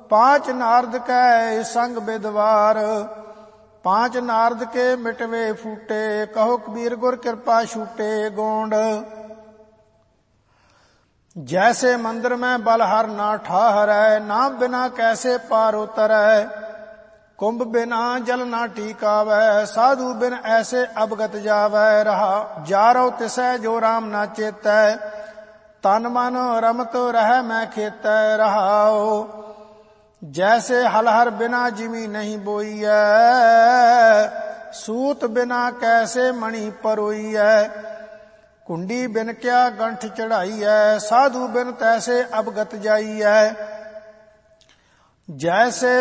पांच नारद कै संग बिदवार, पांच नारद के मिटवे फूटे, कहो कबीर गुर कृपा छूटे गोंड। जैसे मंदिर में बलहर ना ठहरै, नाम बिना कैसे पार उतरै। कुंभ बिना जल ना टीकावै, साधु बिन ऐसे अवगत जावै। रहा जारो तिसै जो राम ना चेतै, तन मन रमत रह मैं खेतै। रहाओ जैसे हलहर बिना जिमी नहीं बोईयै, सूत बिना कैसे मणि परोईयै। कुंडी बिन क्या गंठ चढ़ाईयै, साधु बिन तैसे अवगत जाईयै। जैसे